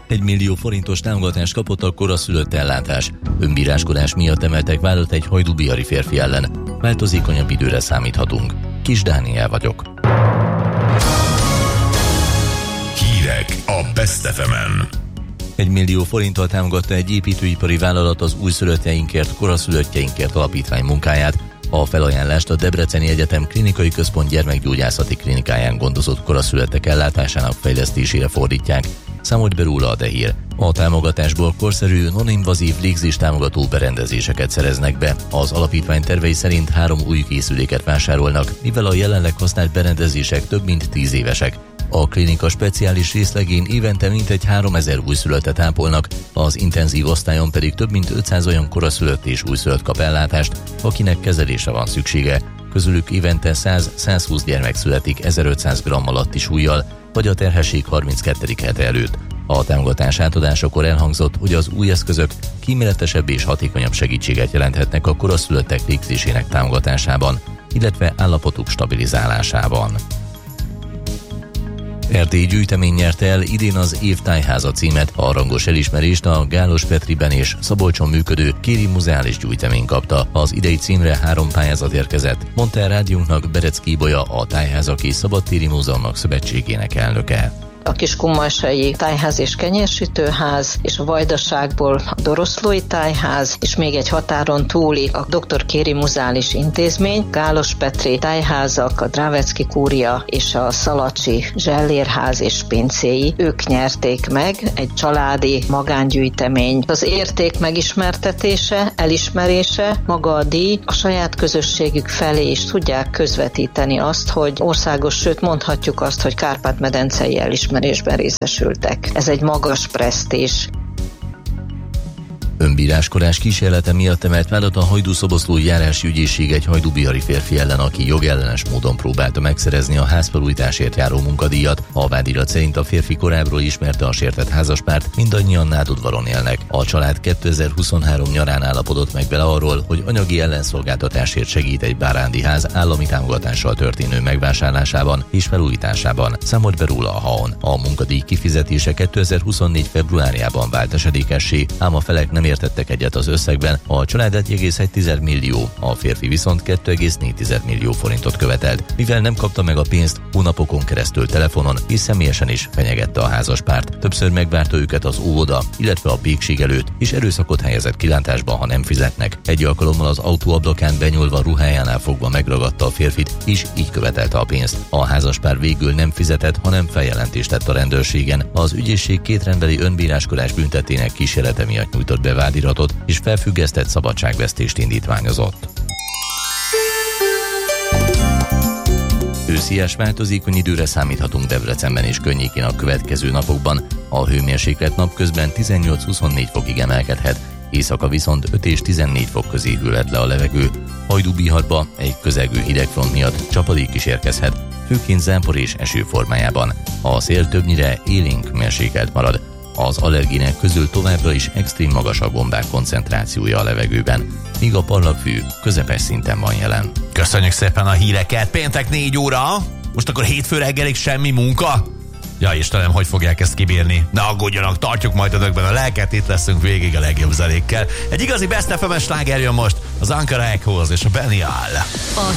1 millió forintos támogatást kapott a koraszülött ellátás. Önbíráskodás miatt emeltek vádat egy hajdúbihari férfi ellen. Változékonyabb időre számíthatunk. Kis Dániel vagyok. Hírek a Best FM-en. 1 millió forinttal támogatta egy építőipari vállalat az újszülöttjeinkért, koraszülöttjeinkért alapítvány munkáját. A felajánlást a Debreceni Egyetem Klinikai Központ gyermekgyógyászati klinikáján gondozott koraszülöttek ellátásának fejlesztésére fordítják. Számolt be róla a Dehír. A támogatásból korszerű, non-invazív légzés támogató berendezéseket szereznek be. Az alapítvány tervei szerint 3 új készüléket vásárolnak, mivel a jelenleg használt berendezések több mint 10 évesek. A klinika speciális részlegén évente mintegy 3000 újszülöttet ápolnak, az intenzív osztályon pedig több mint 500 olyan koraszülött és újszülött kap ellátást, akinek kezelésre van szüksége. Közülük évente 100-120 gyermek születik 1500 g alatti súllyal, vagy a terhesség 32. hete előtt. A támogatás átadásakor elhangzott, hogy az új eszközök kíméletesebb és hatékonyabb segítséget jelenthetnek a koraszülöttek végzésének támogatásában, illetve állapotuk stabilizálásában. Erdélyi gyűjtemény nyerte el idén az Év Tájháza címet. A rangos elismerést a Gálos Petriben és Szabolcson működő Kéri Muzeális Gyűjtemény kapta. Az idei címre 3 pályázat érkezett, mondta el rádiónknak Berecki Ibolya, a Tájházak és Szabadtéri Múzeumok Szövetségének elnöke. A Kiskunmalsai Tájház és Kenyérsütőház, és a Vajdaságból a Doroszlói Tájház, és még egy határon túli a Dr. Kéri Muzeális Intézmény, Gálos Petri Tájházak, a Drávecki Kúria és a Szalacsi Zsellérház és pincéi. Ők nyerték meg, egy családi magángyűjtemény. Az érték megismertetése, elismerése, maga a díj a saját közösségük felé is tudják közvetíteni azt, hogy országos, sőt mondhatjuk azt, hogy Kárpát-medencei elismerésben részesültek. Ez egy magas presztízs. Önbíráskodás kísérlete miatt emelt vádat a Hajdú-Szoboszlói járási ügyészség egy hajdúbihari férfi ellen, aki jogellenes módon próbálta megszerezni a házfelújításért járó munkadíjat. A vádirat szerint a férfi korábbról ismerte a sértett házaspárt, mindannyian Nádudvaron élnek. A család 2023 nyarán állapodott meg vele arról, hogy anyagi ellenszolgáltatásért segít egy bárándi ház állami támogatással történő megvásárlásában és felújításában. Számolt be róla a HAON. A munkadíj kifizetése 2024 februárjában vált esedékessé, ám a felek nem értettek egyet az összegben, a család 1,1 millió, a férfi viszont 2,4 millió forintot követelt. Mivel nem kapta meg a pénzt, hónapokon keresztül telefonon és személyesen is fenyegette a házaspárt. Többször megvárta őket az óvoda, illetve a pékség előtt, és erőszakot helyezett kilátásba, ha nem fizetnek. Egy alkalommal az autó ablakán benyúlva ruhájánál fogva megragadta a férfit, és így követelte a pénzt. A házaspár végül nem fizetett, hanem feljelentést tett a rendőrségen. Az ügyészség 2 rendbeli önbíráskodás büntetének kísérlete miatt nyújtott be vádiratot, és felfüggesztett szabadságvesztést indítványozott. Őszies változékony időre számíthatunk Debrecenben és környékén a következő napokban. A hőmérséklet napközben 18-24 fokig emelkedhet, éjszaka viszont 5 és 14 fok közé hűlhet le a levegő. Hajdú-Biharba egy közelgő hidegfront miatt csapadék is érkezhet, főként zápor és eső formájában. A szél többnyire élénk mérsékelt marad. Az allergének közül továbbra is extrém magas a gombák koncentrációja a levegőben, míg a parlagfű közepes szinten van jelen. Köszönjük szépen a híreket! Péntek 4 óra! Most akkor hétfő reggelig semmi munka? Ja, Istenem, hogy fogják ezt kibírni? Ne aggódjanak, tartjuk majd önökben a lelket, itt leszünk végig a legjobb zenékkel. Egy igazi Best FM-es sláger jön most, az Ankara Echoes és a Benny All. A